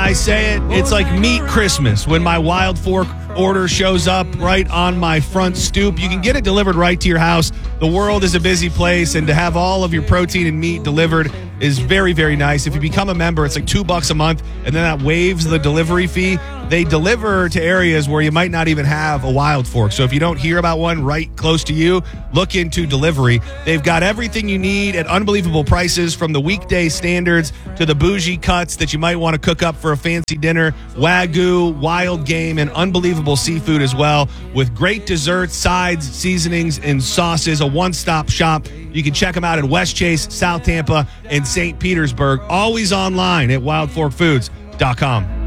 I say it, it's like meat Christmas when my Wild Fork order shows up right on my front stoop. You can get it delivered right to your house. The world is a busy place, and to have all of your protein and meat delivered is very, very nice. If you become a member, it's like $2 a month, and then that waives the delivery fee. They deliver to areas where you might not even have a Wild Fork. So if you don't hear about one right close to you, look into delivery. They've got everything you need at unbelievable prices, from the weekday standards to the bougie cuts that you might want to cook up for a fancy dinner, Wagyu, wild game, and unbelievable seafood as well, with great desserts, sides, seasonings, and sauces. A one-stop shop. You can check them out in West Chase, South Tampa, and St. Petersburg. Always online at wildforkfoods.com.